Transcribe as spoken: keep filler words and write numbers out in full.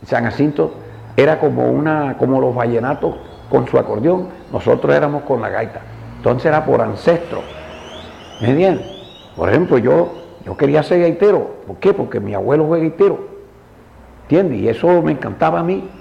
San Jacinto era como una, como los vallenatos con su acordeón, nosotros éramos con la gaita. Entonces era por ancestro. ¿Me entiendes? Por ejemplo, yo, yo quería ser gaitero. ¿Por qué? Porque mi abuelo fue gaitero. ¿Entiendes? Y eso me encantaba a mí.